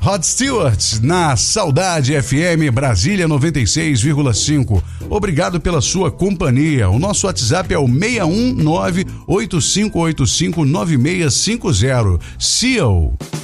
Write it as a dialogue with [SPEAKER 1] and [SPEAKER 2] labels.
[SPEAKER 1] Rod Stewart, na Saudade FM Brasília 96,5. Obrigado pela sua companhia. O nosso WhatsApp é o 619-8585-9650. Seal.